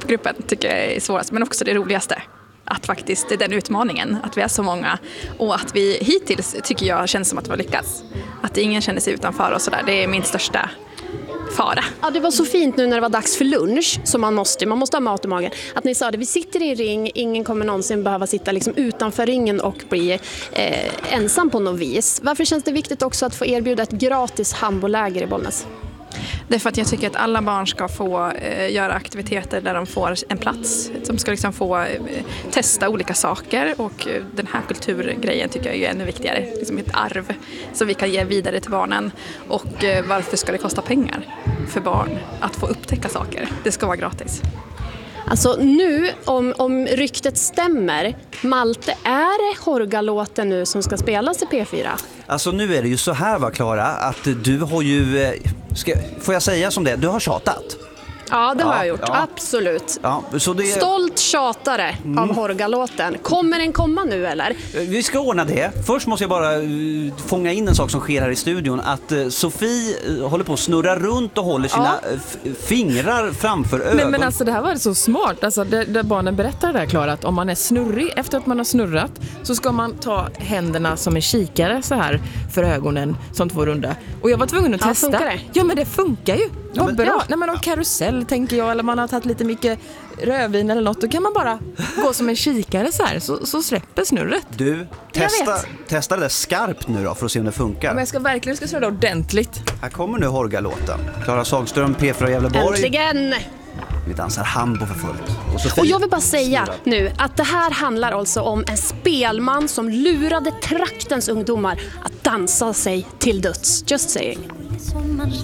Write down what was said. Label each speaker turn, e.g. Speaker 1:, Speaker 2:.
Speaker 1: popgruppen tycker jag är svårast, men också det roligaste. Att faktiskt det är den utmaningen, att vi är så många och att vi hittills tycker jag känns som att vi har lyckats. Att ingen känner sig utanför och sådär, det är min största fara.
Speaker 2: Ja, det var så fint nu när det var dags för lunch, så man måste ha mat i magen. Att ni sa det, vi sitter i ring, ingen kommer någonsin behöva sitta liksom utanför ringen och bli ensam på något vis. Varför känns det viktigt också att få erbjuda ett gratis hamboläger i Bollnäs?
Speaker 1: Det är för att jag tycker att alla barn ska få göra aktiviteter där de får en plats. De ska liksom få testa olika saker, och den här kulturgrejen tycker jag är ännu viktigare. Liksom ett arv som vi kan ge vidare till barnen. Och varför ska det kosta pengar för barn att få upptäcka saker? Det ska vara gratis.
Speaker 2: Alltså nu, om ryktet stämmer, Malte, är det Horgalåten nu som ska spelas i P4?
Speaker 3: Alltså nu är det ju så här, va, Klara, att du har ju, får jag säga som det, du har tjatat.
Speaker 2: Ja, det har jag gjort, absolut.
Speaker 3: Ja, så det...
Speaker 2: Stolt tjatare av Horgalåten. Kommer den komma nu eller?
Speaker 3: Vi ska ordna det. Först måste jag bara fånga in en sak som sker här i studion. Att Sofie håller på att snurra runt och håller sina fingrar framför ögonen.
Speaker 4: Men alltså det här var så smart. Alltså, där barnen berättar det här, Klara, att om man är snurrig efter att man har snurrat, så ska man ta händerna som en kikare så här för ögonen som två runda. Och jag var tvungen att testa.
Speaker 2: Funkar det?
Speaker 4: Ja, men det funkar ju. Vad bra.
Speaker 2: Ja.
Speaker 4: Nej, men om karusell tänker jag, eller man har tagit lite mycket rödvin eller något, då kan man bara gå som en kikare så här, så släpper snurret.
Speaker 3: Du, testa det där skarpt nu då för att se om det funkar.
Speaker 4: Men jag ska verkligen snurra ordentligt.
Speaker 3: Här kommer nu Horgalåten. Klara Sagström, P4 Gävleborg.
Speaker 2: Äntligen!
Speaker 3: Vi dansar hambo för fullt.
Speaker 2: Och jag vill bara säga nu att det här handlar alltså om en spelman som lurade traktens ungdomar att dansa sig till döds. Just saying.